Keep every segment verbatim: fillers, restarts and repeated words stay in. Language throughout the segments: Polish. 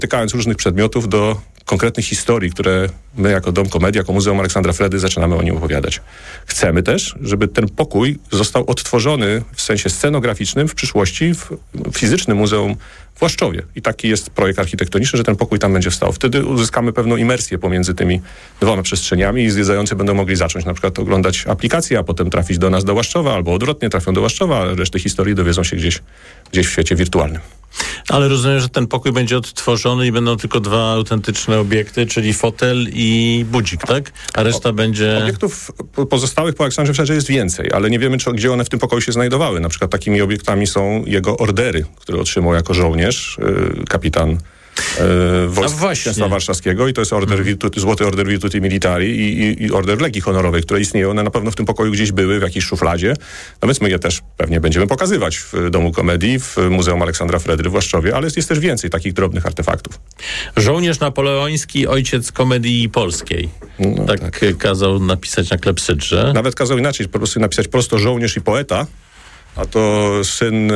tykając różnych przedmiotów do konkretnych historii, które my jako Dom Komedii, jako Muzeum Aleksandra Fredry zaczynamy o nim opowiadać. Chcemy też, żeby ten pokój został odtworzony w sensie scenograficznym w przyszłości w fizycznym muzeum w Łaszczowie. I taki jest projekt architektoniczny, że ten pokój tam będzie wstał. Wtedy uzyskamy pewną imersję pomiędzy tymi dwoma przestrzeniami i zwiedzający będą mogli zacząć na przykład oglądać aplikację, a potem trafić do nas do Łaszczowa, albo odwrotnie trafią do Łaszczowa, a resztę historii dowiedzą się gdzieś, gdzieś w świecie wirtualnym. Ale rozumiem, że ten pokój będzie odtworzony i będą tylko dwa autentyczne obiekty, czyli fotel i budzik, tak? A reszta o, będzie... Obiektów pozostałych po Aleksandrze Fredrze jest więcej, ale nie wiemy, czy, gdzie one w tym pokoju się znajdowały. Na przykład takimi obiektami są jego ordery, które otrzymał jako żołnierz yy, kapitan Yy, wojsk Księstwa Warszawskiego i to jest order Virtuti, Złoty Order Virtuti Militari i, i, i Order Legii Honorowej, które istnieją. One na pewno w tym pokoju gdzieś były, w jakiejś szufladzie. No więc my je też pewnie będziemy pokazywać w Domu Komedii, w Muzeum Aleksandra Fredry w Łaszczowie, ale jest, jest też więcej takich drobnych artefaktów. Żołnierz napoleoński, ojciec komedii polskiej. No, tak, tak kazał napisać na klepsydrze. Nawet kazał inaczej, po prostu napisać prosto żołnierz i poeta. A to syn, y,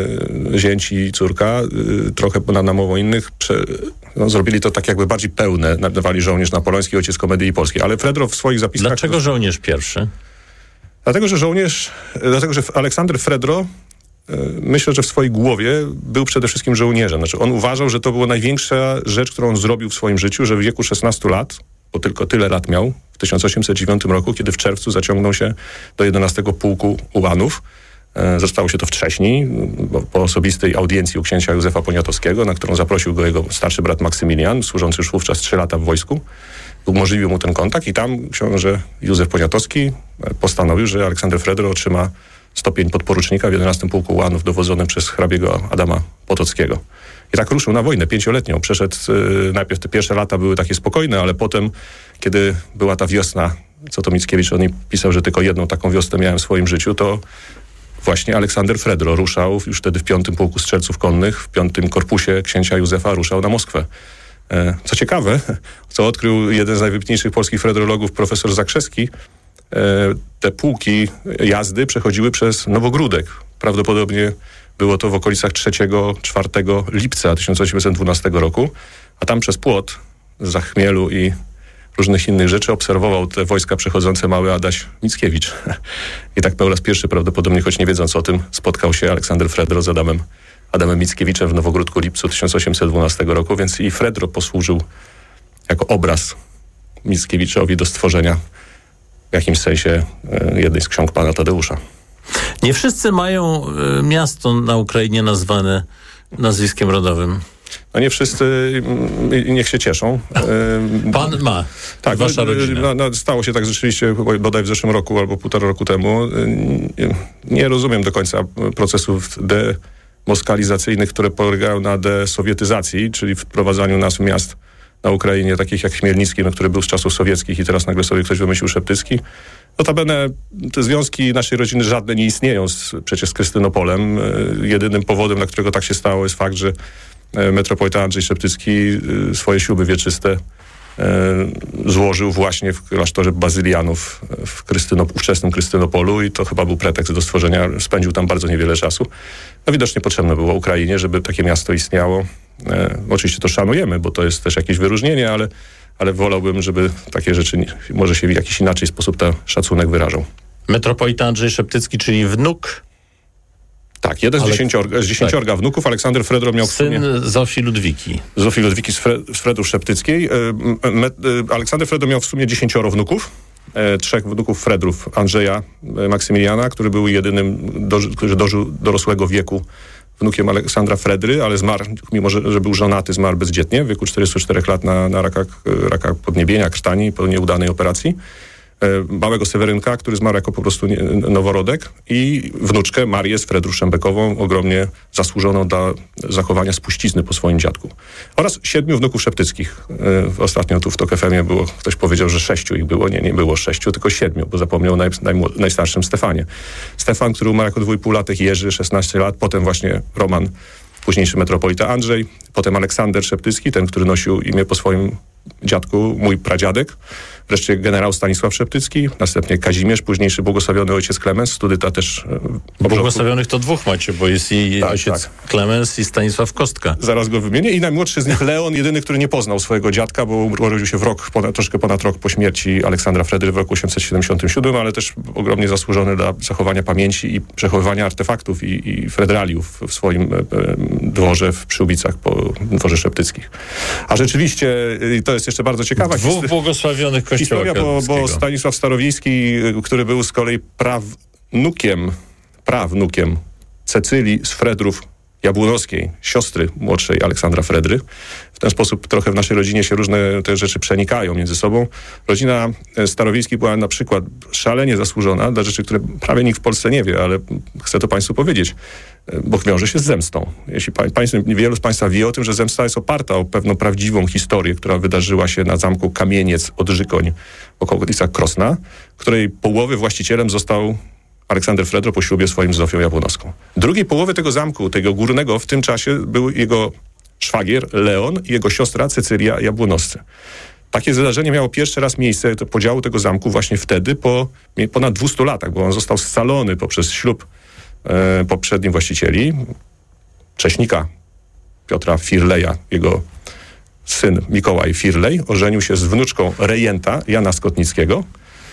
zięć i córka, y, trochę ponad namową innych, prze, no, zrobili to tak jakby bardziej pełne, nadawali żołnierz napoleoński, ojciec komedii polskiej. Ale Fredro w swoich zapiskach... Dlaczego to... żołnierz pierwszy? Dlatego, że żołnierz, dlatego, że Aleksander Fredro, y, myślę, że w swojej głowie był przede wszystkim żołnierzem. Znaczy on uważał, że to była największa rzecz, którą on zrobił w swoim życiu, że w wieku szesnastu lat, bo tylko tyle lat miał, w tysiąc osiemset dziewiątym roku, kiedy w czerwcu zaciągnął się do jedenastego Pułku Ułanów. Zostało się to wcześniej, po osobistej audiencji u księcia Józefa Poniatowskiego, na którą zaprosił go jego starszy brat Maksymilian, służący już wówczas trzy lata w wojsku. Umożliwił mu ten kontakt i tam książę Józef Poniatowski postanowił, że Aleksander Fredro otrzyma stopień podporucznika w jedenastym Pułku Ułanów dowodzonym przez hrabiego Adama Potockiego. I tak ruszył na wojnę pięcioletnią. Przeszedł, yy, najpierw te pierwsze lata były takie spokojne, ale potem, kiedy była ta wiosna, co to Mickiewicz o niej pisał, że tylko jedną taką wiosnę miałem w swoim życiu, to właśnie Aleksander Fredro ruszał już wtedy w piątym Pułku Strzelców Konnych, w piątym Korpusie księcia Józefa ruszał na Moskwę. Co ciekawe, co odkrył jeden z najwybitniejszych polskich fredrologów, profesor Zakrzewski, te pułki jazdy przechodziły przez Nowogródek. Prawdopodobnie było to w okolicach trzeciego czwartego lipca tysiąc osiemset dwunastego roku, a tam przez płot z Zachmielu i różnych innych rzeczy obserwował te wojska przechodzące mały Adaś Mickiewicz. I tak po raz pierwszy prawdopodobnie, choć nie wiedząc o tym, spotkał się Aleksander Fredro z Adamem, Adamem Mickiewiczem w Nowogródku lipcu tysiąc osiemset dwunastego roku, więc i Fredro posłużył jako obraz Mickiewiczowi do stworzenia w jakimś sensie jednej z ksiąg pana Tadeusza. Nie wszyscy mają y, miasto na Ukrainie nazwane nazwiskiem rodowym. No nie wszyscy, niech się cieszą. Pan ma. Tak, wasza rodzina. No, no, stało się tak rzeczywiście bodaj w zeszłym roku albo półtora roku temu. Nie rozumiem do końca procesów demoskalizacyjnych, które polegają na desowietyzacji, czyli wprowadzaniu nazw miast na Ukrainie, takich jak Chmielnicki, no, który był z czasów sowieckich i teraz nagle sobie ktoś wymyślił Szeptycki. Notabene te związki naszej rodziny żadne nie istnieją z, przecież z Krystynopolem. Jedynym powodem, dla którego tak się stało, jest fakt, że metropolita Andrzej Szeptycki swoje śluby wieczyste złożył właśnie w klasztorze bazylianów w Krystynop- ówczesnym Krystynopolu i to chyba był pretekst do stworzenia. Spędził tam bardzo niewiele czasu. No widocznie potrzebne było Ukrainie, żeby takie miasto istniało. E, oczywiście to szanujemy, bo to jest też jakieś wyróżnienie, ale, ale wolałbym, żeby takie rzeczy nie, może się w jakiś inaczej sposób ten szacunek wyrażał. Metropolita Andrzej Szeptycki, czyli wnuk. Tak, jeden z, Ale... dziesięciorga, z dziesięciorga tak. wnuków. Aleksander Fredro miał w sumie... Syn Zofii Ludwiki. Zofii Ludwiki z, Fre- z Fredów Szeptyckiej. Aleksander Fredro miał w sumie dziesięcioro wnuków. Trzech wnuków Fredrów. Andrzeja Maksymiliana, który był jedynym, do, który dożył dorosłego wieku wnukiem Aleksandra Fredry, ale zmarł, mimo że, że był żonaty, zmarł bezdzietnie w wieku czterdziestu czterech lat na, na rakach, rakach podniebienia, krtani po nieudanej operacji. Małego Sewerynka, który zmarł jako po prostu noworodek i wnuczkę Marię z Fredrą Szembekową, ogromnie zasłużoną dla zachowania spuścizny po swoim dziadku. Oraz siedmiu wnuków szeptyckich. Ostatnio tu w Tok F M ie było, ktoś powiedział, że sześciu ich było. Nie, nie było sześciu, tylko siedmiu, bo zapomniał o naj, naj, najstarszym Stefanie. Stefan, który umarł jako dwójpółlatek, Jerzy, szesnaście lat, potem właśnie Roman, późniejszy metropolita Andrzej, potem Aleksander Szeptycki, ten, który nosił imię po swoim dziadku mój pradziadek, wreszcie generał Stanisław Szeptycki, następnie Kazimierz, późniejszy błogosławiony ojciec Klemens, studyta też... Błogosławionych to dwóch macie, bo jest i tak, ojciec tak. Klemens i Stanisław Kostka. Zaraz go wymienię. I najmłodszy z nich Leon, jedyny, który nie poznał swojego dziadka, bo urodził się w rok, ponad, troszkę ponad rok po śmierci Aleksandra Fredry w roku osiemset siedemdziesiątym siódmym, ale też ogromnie zasłużony dla zachowania pamięci i przechowywania artefaktów i, i fredraliów w swoim e, dworze w Przyłbicach, po dworze Szeptyckich. A rzeczywiście, i to jest jeszcze bardzo ciekawa Dwóch historia. błogosławionych kościoła Historia, bo, bo Stanisław Starowiejski, który był z kolei prawnukiem, prawnukiem Cecylii z Fredrów Jabłonowskiej, siostry młodszej Aleksandra Fredry. W ten sposób trochę w naszej rodzinie się różne te rzeczy przenikają między sobą. Rodzina Starowiejskich była na przykład szalenie zasłużona dla rzeczy, które prawie nikt w Polsce nie wie, ale chcę to Państwu powiedzieć, bo wiąże się z zemstą. Jeśli pa, państwo, wielu z Państwa wie o tym, że zemsta jest oparta o pewną prawdziwą historię, która wydarzyła się na zamku Kamieniec Odrzykoń w okolicach Krosna, której połowy właścicielem został Aleksander Fredro po ślubie swoim z Zofią Jabłonowską. Drugiej połowy tego zamku, tego górnego, w tym czasie był jego szwagier Leon i jego siostra Cecylia Jabłonowscy. Takie zdarzenie miało pierwszy raz miejsce, to podziału tego zamku właśnie wtedy, po ponad dwustu latach, bo on został scalony poprzez ślub e, poprzednich właścicieli, cześnika Piotra Firleja, jego syn Mikołaj Firlej ożenił się z wnuczką rejenta Jana Skotnickiego.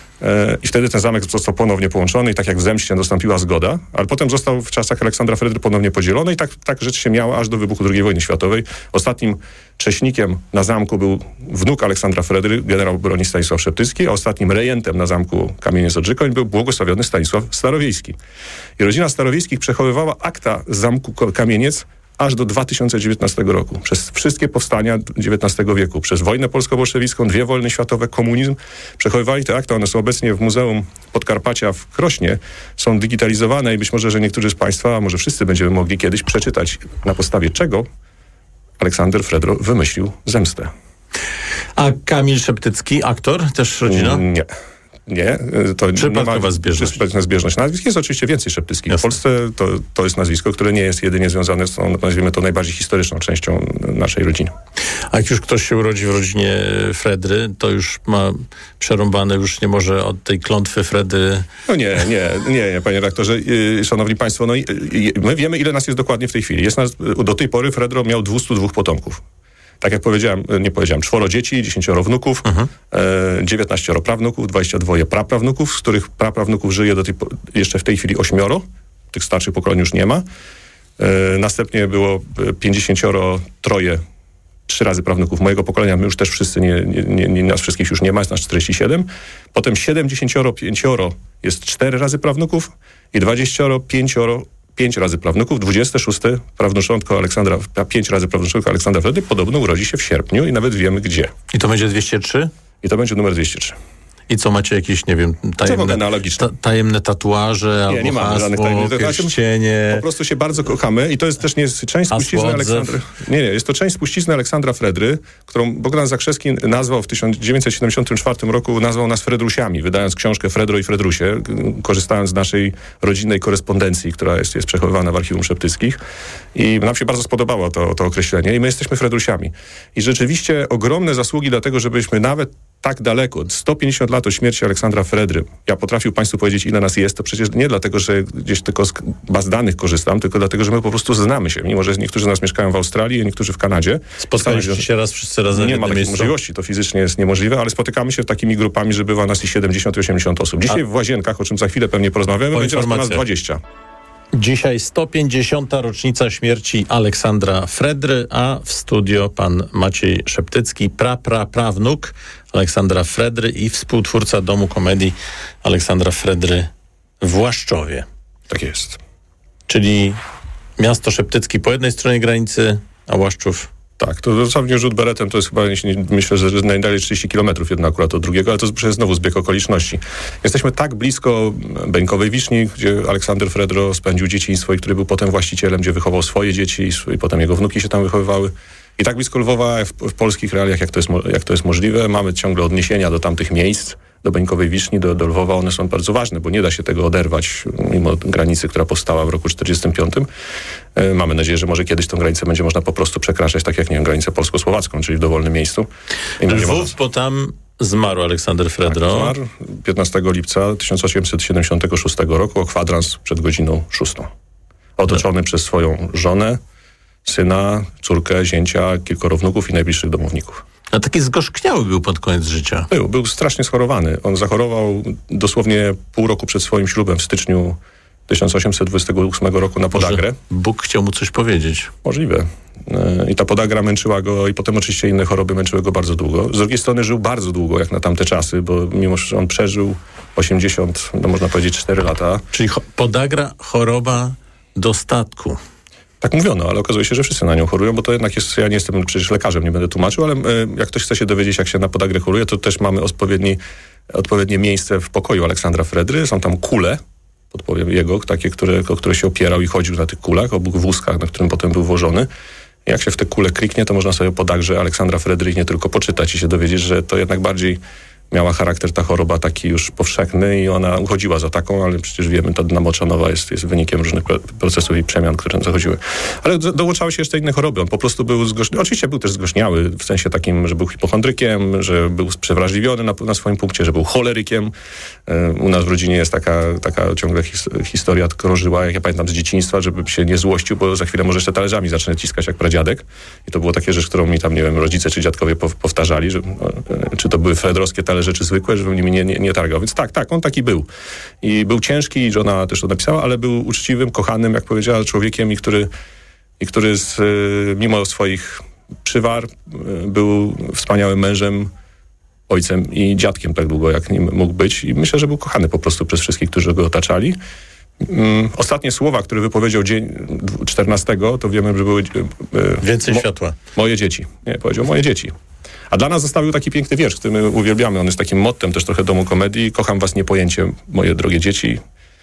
I wtedy ten zamek został ponownie połączony i tak jak w zemście nastąpiła zgoda, ale potem został w czasach Aleksandra Fredry ponownie podzielony i tak, tak rzecz się miała aż do wybuchu drugiej wojny światowej. Ostatnim cześnikiem na zamku był wnuk Aleksandra Fredry, generał broni Stanisław Szeptycki, a ostatnim rejentem na zamku Kamieniec Odrzykoń był błogosławiony Stanisław Starowiejski. I rodzina Starowiejskich przechowywała akta z zamku Kamieniec aż do dwa tysiące dziewiętnastego roku. Przez wszystkie powstania dziewiętnastego wieku, przez wojnę polsko-bolszewicką, dwie wojny światowe, komunizm, przechowywali te akta. One są obecnie w Muzeum Podkarpacia w Krośnie. Są digitalizowane i być może, że niektórzy z Państwa, a może wszyscy będziemy mogli kiedyś przeczytać, na podstawie czego Aleksander Fredro wymyślił zemstę. A Kamil Szeptycki, aktor, też rodzina? Nie. Nie, to przypadkowa nie ma zbieżność. zbieżność nazwisk. Jest oczywiście więcej Szeptyckich. Jasne. W Polsce to, to jest nazwisko, które nie jest jedynie związane z tą, nazwijmy to, najbardziej historyczną częścią naszej rodziny. A jak już ktoś się urodzi w rodzinie Fredry, to już ma przerąbane, już nie może od tej klątwy Fredry... No nie, nie, nie, nie panie redaktorze. Yy, szanowni Państwo, no, yy, my wiemy, ile nas jest dokładnie w tej chwili. Jest nas, do tej pory Fredro miał dwieście dwa potomków. Tak jak powiedziałem, nie powiedziałem, czworo dzieci, dziesięcioro wnuków, uh-huh. e, dziewiętnaścioro prawnuków, dwadzieścia dwoje praprawnuków, z których praprawnuków żyje do tej, jeszcze w tej chwili ośmioro. Tych starszych pokoleń już nie ma. E, następnie było pięćdziesięcioro troje, trzy razy prawnuków mojego pokolenia. My już też wszyscy, nie, nie, nie, nas wszystkich już nie ma, jest nas czterdzieści siedem. Potem siedemdziesięcioro pięcioro jest cztery razy prawnuków i dwudziestoro pięcioro pięć razy prawnuków, dwudzieste szóste prawnuczątko Aleksandra, pięć razy prawnuczątko Aleksandra Fredry podobno urodzi się w sierpniu i nawet wiemy gdzie. I to będzie dwieście trzy? I to będzie numer dwieście trzy. I co, macie jakieś, nie wiem, tajemne, ta, tajemne tatuaże, nie, albo nie mamy hasło, żadnych tajemnych pierścienie? Po prostu się bardzo kochamy i to jest też nie jest część spuścizny Aleksandry. Nie, nie, jest to część spuścizny Aleksandra Fredry, którą Bogdan Zakrzewski nazwał w tysiąc dziewięćset siedemdziesiątym czwartym roku, nazwał nas Fredrusiami, wydając książkę Fredro i Fredrusie, korzystając z naszej rodzinnej korespondencji, która jest, jest przechowywana w Archiwum Szeptyckich. I nam się bardzo spodobało to, to określenie i my jesteśmy Fredrusiami. I rzeczywiście ogromne zasługi dlatego, żebyśmy nawet tak daleko, sto pięćdziesiąt lat od śmierci Aleksandra Fredry, ja potrafił Państwu powiedzieć, ile nas jest, to przecież nie dlatego, że gdzieś tylko z baz danych korzystam, tylko dlatego, że my po prostu znamy się, mimo że niektórzy z nas mieszkają w Australii, a niektórzy w Kanadzie. Spotkaliście się raz wszyscy razem? Nie ma takiej miejscu? możliwości, to fizycznie jest niemożliwe, ale spotykamy się takimi grupami, że bywa nas i siedemdziesiąt i osiemdziesiąt osób. Dzisiaj a w Łazienkach, o czym za chwilę pewnie porozmawiamy, będzie nas ponad dwadzieścia. Dzisiaj sto pięćdziesiąta rocznica śmierci Aleksandra Fredry, a w studio pan Maciej Szeptycki, pra, pra, prawnuk Aleksandra Fredry i współtwórca Domu Komedii Aleksandra Fredry w Łaszczowie. Tak jest. Czyli miasto Szeptycki po jednej stronie granicy, a Łaszczów... Tak, to dosłownie rzut beretem to jest chyba, myślę, że najdalej trzydzieści kilometrów jedno akurat od drugiego, ale to jest znowu zbieg okoliczności. Jesteśmy tak blisko Beńkowej Wiszni, gdzie Aleksander Fredro spędził dzieciństwo i który był potem właścicielem, gdzie wychował swoje dzieci i potem jego wnuki się tam wychowywały. I tak blisko Lwowa w, w polskich realiach, jak to, jest, jak to jest możliwe, mamy ciągle odniesienia do tamtych miejsc, do Bańkowej Wiszni, do, do Lwowa, one są bardzo ważne, bo nie da się tego oderwać mimo granicy, która powstała w roku czterdziestym piątym. E, mamy nadzieję, że może kiedyś tą granicę będzie można po prostu przekraczać, tak jak, nie wiem, granicę polsko-słowacką, czyli w dowolnym miejscu. I Lwów, bo tam zmarł Aleksander Fredro. Tak, zmarł piętnastego lipca tysiąc osiemset siedemdziesiątego szóstego roku o kwadrans przed godziną szóstą. Otoczony przez swoją żonę, syna, córkę, zięcia, kilkoro wnuków i najbliższych domowników. A taki zgorzkniały był pod koniec życia. Był, był strasznie schorowany. On zachorował dosłownie pół roku przed swoim ślubem w styczniu tysiąc osiemset dwudziestego ósmego roku na podagrę. Może Bóg chciał mu coś powiedzieć. Możliwe. I ta podagra męczyła go i potem oczywiście inne choroby męczyły go bardzo długo. Z drugiej strony żył bardzo długo, jak na tamte czasy, bo mimo, że on przeżył osiemdziesiąt, no można powiedzieć cztery lata. Czyli cho- podagra, choroba dostatku. Tak mówiono, ale okazuje się, że wszyscy na nią chorują, bo to jednak jest, ja nie jestem przecież lekarzem, nie będę tłumaczył, ale e, jak ktoś chce się dowiedzieć, jak się na podagrę choruje, to też mamy odpowiedni, odpowiednie miejsce w pokoju Aleksandra Fredry. Są tam kule, podpowiem jego, takie, które, o które się opierał i chodził na tych kulach, o wózkach, na którym potem był włożony. Jak się w te kule kliknie, to można sobie o podagrze Aleksandra Fredry nie tylko poczytać i się dowiedzieć, że to jednak bardziej miała charakter ta choroba taki już powszechny i ona uchodziła za taką, ale przecież wiemy, ta dna moczanowa jest, jest wynikiem różnych procesów i przemian, które zachodziły. Ale dołączały się jeszcze inne choroby. On po prostu był zgorzniały. Oczywiście był też zgorzniały, w sensie takim, że był hipochondrykiem, że był przewrażliwiony na, na swoim punkcie, że był cholerykiem. U nas w rodzinie jest taka, taka ciągle his, historia krążyła, jak ja pamiętam z dzieciństwa, żeby się nie złościł, bo za chwilę może jeszcze talerzami zacznę ciskać jak pradziadek. I to było takie rzecz, którą mi tam, nie wiem, rodzice czy dziadkowie powtarzali, że, czy to były fredrowskie talerze, rzeczy zwykłe, żebym nimi nie, nie, nie targał. Więc tak, tak, on taki był. I był ciężki, i żona też to napisała, ale był uczciwym, kochanym, jak powiedziała, człowiekiem, i który, i który z, mimo swoich przywar był wspaniałym mężem, ojcem i dziadkiem tak długo, jak nim mógł być. I myślę, że był kochany po prostu przez wszystkich, którzy go otaczali. Um, ostatnie słowa, które wypowiedział dzień czternastego, to wiemy, że były... E, Więcej mo- światła. Moje dzieci. Nie, powiedział moje dzieci. A dla nas zostawił taki piękny wiersz, który my uwielbiamy. On jest takim mottem też trochę Domu Komedii. Kocham was niepojęcie, moje drogie dzieci.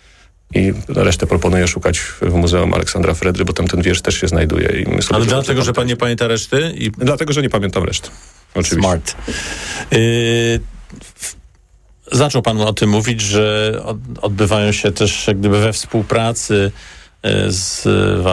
I resztę proponuję szukać w Muzeum Aleksandra Fredry, bo tam ten wiersz też się znajduje. I my sobie Ale dlatego, że pan nie pamięta reszty? I... Dlatego, że nie pamiętam reszty. Oczywiście. Smart. Yy, zaczął pan o tym mówić, że od, odbywają się też jak gdyby we współpracy z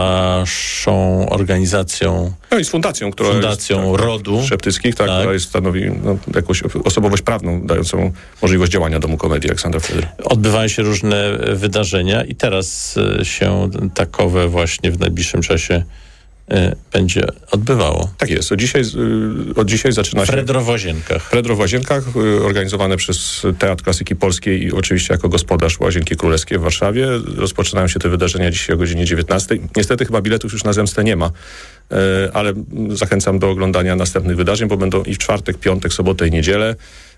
waszą organizacją. No i z fundacją, która Fundacją jest, tak, Rodu. Szeptyckich, tak, tak. która jest, stanowi no, jakąś osobowość prawną dającą możliwość działania Domu Komedii Aleksandra Fredry. Odbywają się różne wydarzenia i teraz się takowe właśnie w najbliższym czasie będzie odbywało. Tak jest. Od dzisiaj, od dzisiaj zaczyna się... Fredro w Łazienkach. Fredro w Łazienkach, organizowane przez Teatr Klasyki Polskiej i oczywiście jako gospodarz Łazienki Królewskie w Warszawie. Rozpoczynają się te wydarzenia dzisiaj o godzinie dziewiętnastej. Niestety chyba biletów już na zemstę nie ma, ale zachęcam do oglądania następnych wydarzeń, bo będą i w czwartek, piątek, sobotę i niedzielę.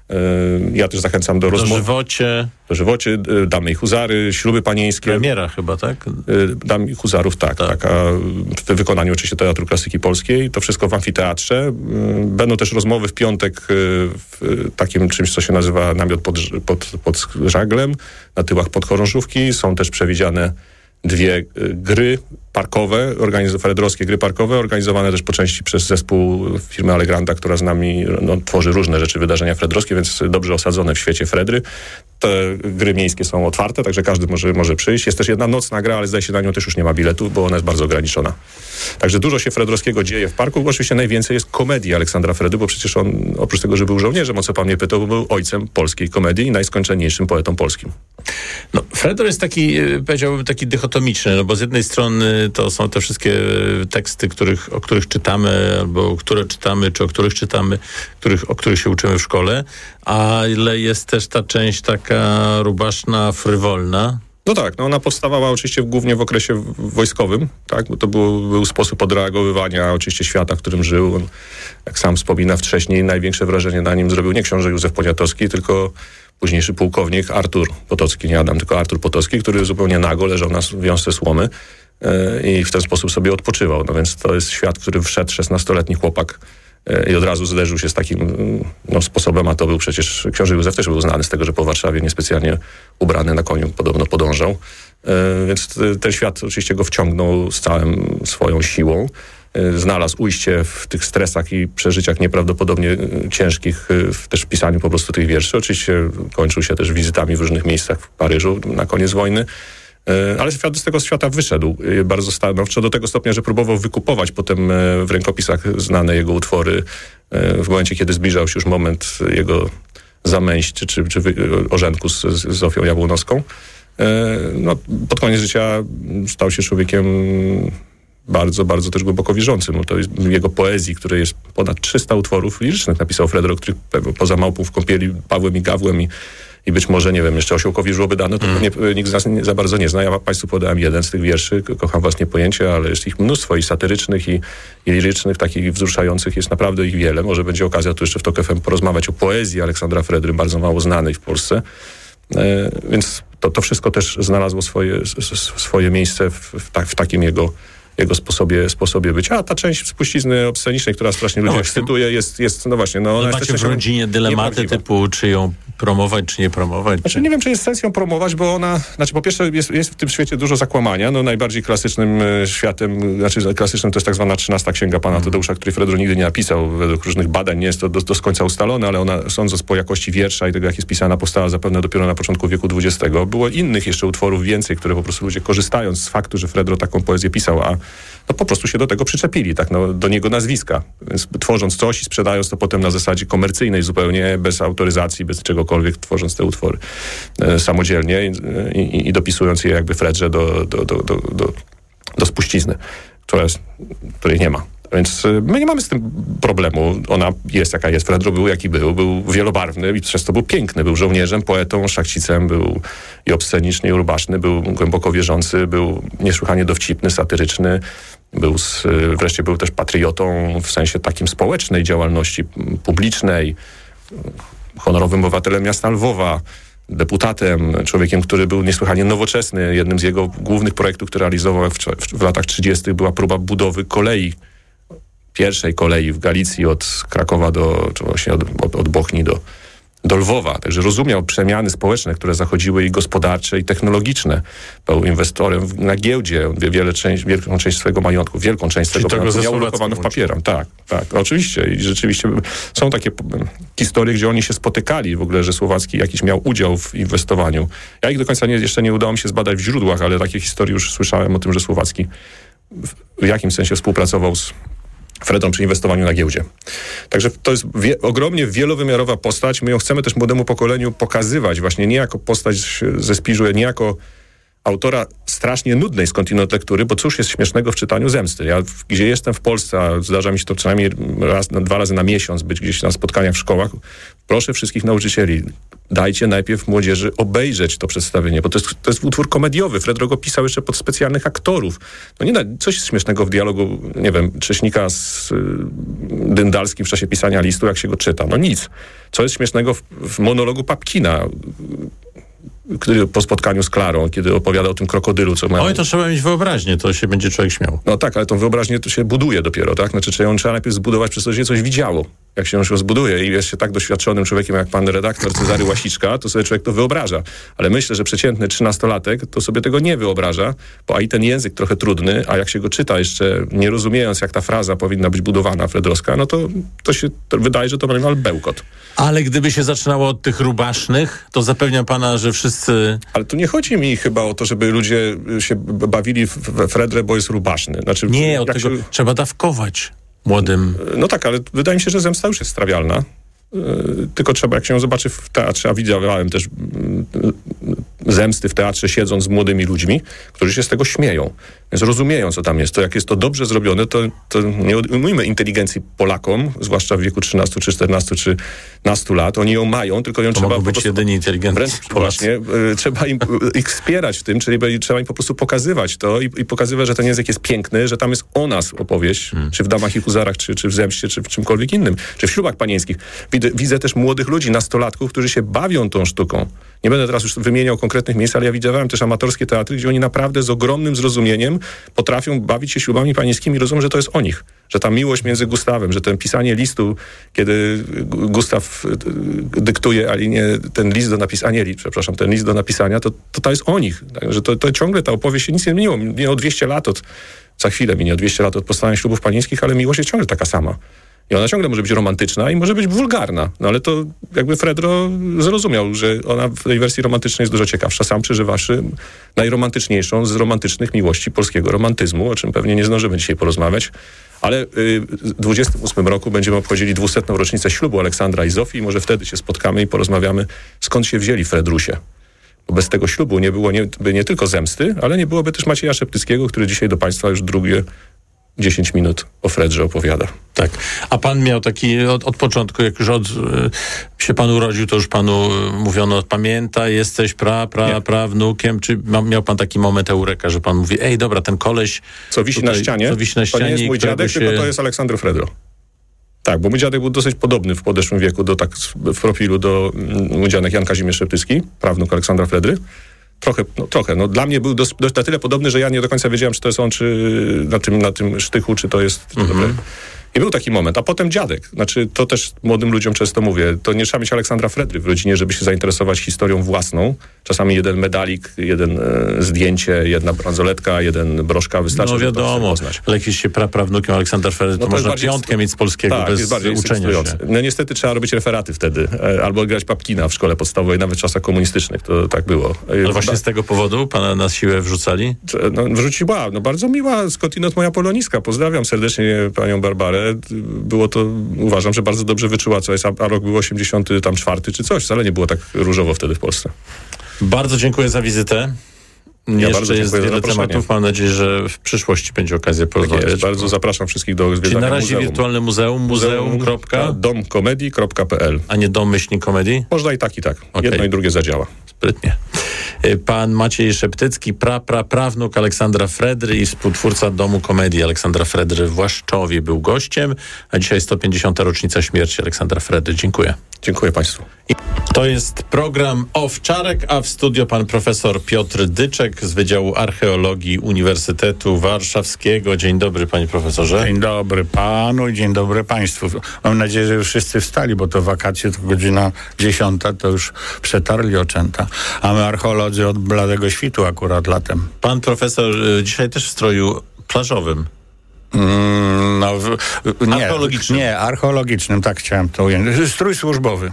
Ja też zachęcam do rozmowy. Dożywocie. Dożywocie, Damy i Huzary, śluby panieńskie. Premiera chyba, tak? Dam i Huzarów, tak. tak. tak a w wykonaniu oczywiście Teatru Klasyki Polskiej. To wszystko w amfiteatrze. Będą też rozmowy w piątek w takim czymś, co się nazywa namiot pod, pod, pod żaglem, na tyłach podchorążówki. Są też przewidziane dwie gry parkowe, organiz- fredrowskie gry parkowe, organizowane też po części przez zespół firmy Allegranda, która z nami no, tworzy różne rzeczy, wydarzenia fredrowskie, więc dobrze osadzone w świecie Fredry. Te gry miejskie są otwarte, także każdy może, może przyjść. Jest też jedna nocna gra, ale zdaje się, na nią też już nie ma biletu, bo ona jest bardzo ograniczona. Także dużo się fredrowskiego dzieje w parku, bo oczywiście najwięcej jest komedii Aleksandra Fredry, bo przecież on, oprócz tego, że był żołnierzem, o co pan mnie pytał, był ojcem polskiej komedii i najskończeniejszym poetą polskim. No, Fredro jest taki, powiedziałbym, taki dychotomiczny, no bo z jednej strony to są te wszystkie teksty, których, o których czytamy, albo które czytamy, czy o których czytamy, których, o których się uczymy w szkole, ale jest też ta część taka rubaszna, frywolna. No tak, no ona powstawała oczywiście głównie w okresie wojskowym, tak, bo to był, był sposób odreagowywania oczywiście świata, w którym żył. On, jak sam wspomina, w Trześni największe wrażenie na nim zrobił nie książę Józef Poniatowski, tylko późniejszy pułkownik Artur Potocki, nie Adam, tylko Artur Potocki, który zupełnie nago leżał na wiązce słomy yy, i w ten sposób sobie odpoczywał. No więc to jest świat, w który wszedł szesnastoletni chłopak yy, i od razu zderzył się z takim yy, no, sposobem, a to był przecież, książę Józef też był znany z tego, że po Warszawie niespecjalnie ubrany na koniu podobno podążał. Yy, więc ten świat oczywiście go wciągnął z całą swoją siłą. znalazł ujście w tych stresach i przeżyciach nieprawdopodobnie ciężkich w też w pisaniu po prostu tych wierszy. Oczywiście kończył się też wizytami w różnych miejscach w Paryżu na koniec wojny. Ale świat z tego świata wyszedł bardzo stanowczo, do tego stopnia, że próbował wykupować potem w rękopisach znane jego utwory w momencie, kiedy zbliżał się już moment jego zamęść czy, czy, czy ożenku z, z Zofią Jabłonowską. No, pod koniec życia stał się człowiekiem bardzo, bardzo też głęboko wierzącym. To jest jego poezji, której jest ponad trzysta utworów lirycznych napisał Fredro, których poza Małpą w kąpieli, Pawłem i Gawłem i I być może, nie wiem, jeszcze Osiołkowi żłoby dane, to mm. nie, nikt z nas nie, za bardzo nie zna. Ja Państwu podałem jeden z tych wierszy, kocham was nie pojęcie, ale jest ich mnóstwo i satyrycznych, i, i lirycznych, takich wzruszających, jest naprawdę ich wiele. Może będzie okazja tu jeszcze w Tok F M porozmawiać o poezji Aleksandra Fredry, bardzo mało znanej w Polsce. E, więc to, to wszystko też znalazło swoje, swoje miejsce w, w, ta, w takim jego jego sposobie, sposobie bycia. A ta część spuścizny obscenicznej, która strasznie ludzi no ekscytuje, jest, jest, no właśnie, no ona no jest macie w rodzinie dylematy typu, czy ją promować, czy nie promować? Znaczy, czy... nie wiem, czy jest sens ją promować, bo ona, znaczy po pierwsze jest, jest w tym świecie dużo zakłamania. No najbardziej klasycznym e, światem, znaczy klasycznym to jest tak zwana trzynasta księga pana mm. Tadeusza, której Fredro nigdy nie napisał. Według różnych badań nie jest to do, do końca ustalone, ale ona, sądząc po jakości wiersza i tego, jak jest pisana, powstała zapewne dopiero na początku wieku dwudziestego. Było innych jeszcze utworów więcej, które po prostu ludzie, korzystając z faktu, że Fredro taką poezję pisał, a no po prostu się do tego przyczepili, tak, no, do niego nazwiska. Więc tworząc coś i sprzedając to potem na zasadzie komercyjnej zupełnie, bez autoryzacji, bez czegokolwiek, tworząc te utwory e, samodzielnie i, i, i dopisując je jakby Fredrze do, do, do, do, do, do spuścizny, która jest, której nie ma. Więc my nie mamy z tym problemu. Ona jest jaka jest. Fredro był jaki był. Był wielobarwny i przez to był piękny. Był żołnierzem, poetą, szlachcicem. Był i obsceniczny, i rubaszny. Był głęboko wierzący. Był niesłychanie dowcipny, satyryczny. Był z, wreszcie był też patriotą w sensie takim społecznej działalności publicznej. Honorowym obywatelem miasta Lwowa. Deputatem, człowiekiem, który był niesłychanie nowoczesny. Jednym z jego głównych projektów, które realizował w, w, w latach trzydziestych była próba budowy kolei. Pierwszej kolei w Galicji od Krakowa do, czy właśnie od, od, od Bochni do, do Lwowa. Także rozumiał przemiany społeczne, które zachodziły i gospodarcze, i technologiczne. Był inwestorem w, na giełdzie. On wiele część, wielką część swojego majątku, wielką część swojego majątku miał ulokowano w papierach. Tak, tak, oczywiście. I rzeczywiście są takie historie, gdzie oni się spotykali w ogóle, że Słowacki jakiś miał udział w inwestowaniu. Ja ich do końca nie, jeszcze nie udało mi się zbadać w źródłach, ale takie historie już słyszałem o tym, że Słowacki w, w jakimś sensie współpracował z Fredrą przy inwestowaniu na giełdzie. Także to jest wie, ogromnie wielowymiarowa postać. My ją chcemy też młodemu pokoleniu pokazywać właśnie nie jako postać ze Spiżu, nie jako autora strasznie nudnej skądinąd lektury, bo cóż jest śmiesznego w czytaniu Zemsty. Ja gdzie jestem w Polsce, a zdarza mi się to przynajmniej raz, dwa razy na miesiąc być gdzieś na spotkaniach w szkołach, proszę wszystkich nauczycieli, dajcie najpierw młodzieży obejrzeć to przedstawienie, bo to jest, to jest utwór komediowy. Fredro go pisał jeszcze pod specjalnych aktorów. No nie da, coś jest śmiesznego w dialogu, nie wiem, Cześnika z y, Dyndalskim w czasie pisania listu, jak się go czyta. No nic. Co jest śmiesznego w, w monologu Papkina, który po spotkaniu z Klarą, kiedy opowiada o tym krokodylu, co ma... Oj, to trzeba mieć wyobraźnię, to się będzie człowiek śmiał. No tak, ale tą wyobraźnię to się buduje dopiero, tak? Znaczy, czy ją trzeba najpierw zbudować przez to, że się coś widziało. Jak się ją się zbuduje i jest się tak doświadczonym człowiekiem jak pan redaktor Cezary Łasiczka, to sobie człowiek to wyobraża. Ale myślę, że przeciętny trzynastolatek to sobie tego nie wyobraża, bo a i ten język trochę trudny, a jak się go czyta jeszcze nie rozumiejąc, jak ta fraza powinna być budowana fredrowska, no to, to się to wydaje, że to niemal bełkot. Ale gdyby się zaczynało od tych rubasznych, to zapewniam pana, że wszyscy... Ale tu nie chodzi mi chyba o to, żeby ludzie się bawili we Fredrę, bo jest rubaszny. Znaczy, nie, od tego się... trzeba dawkować młodym. No tak, ale wydaje mi się, że Zemsta już jest strawialna. Yy, tylko trzeba, jak się ją zobaczy w teatrze, a widziałem też yy, Zemsty w teatrze, siedząc z młodymi ludźmi, którzy się z tego śmieją. Więc rozumieją, co tam jest. To jak jest to dobrze zrobione, to, to nie odmówmy inteligencji Polakom, zwłaszcza w wieku trzynastu, czy czternastu, czy nastu lat. Oni ją mają, tylko ją to trzeba... mogą być jedynie inteligentni właśnie, yy, trzeba im, ich wspierać w tym, czyli trzeba im po prostu pokazywać to i, i pokazywać, że ten język jest piękny, że tam jest o nas opowieść, hmm. czy w Damach i Huzarach, czy, czy w Zemście, czy w czymkolwiek innym, czy w Ślubach Panieńskich. Widzę, widzę też młodych ludzi, nastolatków, którzy się bawią tą sztuką. Nie będę teraz już wymieniał konkretnie konkretnych miejsc, ale ja widziałem też amatorskie teatry, gdzie oni naprawdę z ogromnym zrozumieniem potrafią bawić się ślubami panieńskimi. Rozumiem, że to jest o nich. Że ta miłość między Gustawem, że ten pisanie listu, kiedy Gustaw dyktuje Alinie ten list do napisania, nie, przepraszam, ten list do napisania, to, to to jest o nich. Tak? Że to, to ciągle ta opowieść się nic nie zmieniło. Minęło dwieście lat od, za chwilę minie dwieście lat od powstania ślubów panieńskich, ale miłość jest ciągle taka sama. I ona ciągle może być romantyczna i może być wulgarna. No ale to jakby Fredro zrozumiał, że ona w tej wersji romantycznej jest dużo ciekawsza. Sam przeżywawszy najromantyczniejszą z romantycznych miłości polskiego romantyzmu, o czym pewnie nie zdążymy dzisiaj porozmawiać. Ale w dwudziestym ósmym roku będziemy obchodzili dwusetną rocznicę ślubu Aleksandra i Zofii i może wtedy się spotkamy i porozmawiamy, skąd się wzięli Fredrusie. Bo bez tego ślubu nie było nie, by nie tylko zemsty, ale nie byłoby też Macieja Szeptyckiego, który dzisiaj do Państwa już drugie dziesięć minut o Fredrze opowiada. Tak. A pan miał taki od, od początku, jak już od, y, się pan urodził, to już panu y, mówiono, pamiętaj, jesteś pra, pra, pra wnukiem, czy ma, miał pan taki moment eureka, że pan mówi, ej, dobra, ten koleś... Co wisi tutaj, na ścianie, co wisi na ścianie, to nie jest mój dziadek, się... tylko to jest Aleksander Fredro. Tak, bo mój dziadek był dosyć podobny w podeszłym wieku, do, tak, w profilu do mój dziadek Jan Kazimierz Szeptycki, prawnuk Aleksandra Fredry. Trochę, no trochę. No, dla mnie był dość, dość na tyle podobny, że ja nie do końca wiedziałem, czy to jest on, czy na tym, na tym sztychu, czy to jest... Mhm. I był taki moment. A potem dziadek. Znaczy, to też młodym ludziom często mówię. To nie trzeba mieć Aleksandra Fredry w rodzinie, żeby się zainteresować historią własną. Czasami jeden medalik, jeden e, zdjęcie, jedna bransoletka, jeden broszka wystarczy. No wiadomo, ale jakiś się praprawnukiem Aleksandra Fredry, to, to można piątkę mieć z polskiego tak, bez jest bardziej uczenia się. No niestety trzeba robić referaty wtedy. E, albo grać papkina w szkole podstawowej, nawet w czasach komunistycznych. To tak było. E, ale właśnie ba- z tego powodu pana na siłę wrzucali? No, wrzuciła. No bardzo miła skądinąd moja poloniska. Pozdrawiam serdecznie panią Barbarę. Było to, uważam, że bardzo dobrze wyczuła, co jest, a rok był osiemdziesiąty czwarty czy coś. Wcale nie było tak różowo wtedy w Polsce. Bardzo dziękuję za wizytę. Ja Jeszcze jest wiele tematów. Mam nadzieję, że w przyszłości będzie okazja porozmawiać. Tak bardzo zapraszam wszystkich do zwiedzania. Czyli na razie muzeum. wirtualne muzeum, muzeum. dom komedii kropka p l. A nie dom myślnik komedii? Można i tak, i tak. Okay. Jedno i drugie zadziała. Sprytnie. Pan Maciej Szeptycki, pra, pra, prawnuk Aleksandra Fredry i współtwórca Domu Komedii Aleksandra Fredry w Właszczowie był gościem, a dzisiaj sto pięćdziesiąta rocznica śmierci Aleksandra Fredry. Dziękuję. Dziękuję Państwu. To jest program Owczarek, a w studio pan profesor Piotr Dyczek z Wydziału Archeologii Uniwersytetu Warszawskiego. Dzień dobry, panie profesorze. Dzień dobry panu i dzień dobry państwu. Mam nadzieję, że już wszyscy wstali, bo to wakacje, to godzina dziesiąta, to już przetarli oczęta. A my archeolodzy od bladego świtu akurat latem. Pan profesor y, dzisiaj też w stroju plażowym. Mm, no, w, nie, archeologicznym. Nie, archeologicznym, tak chciałem to ująć. Strój służbowy.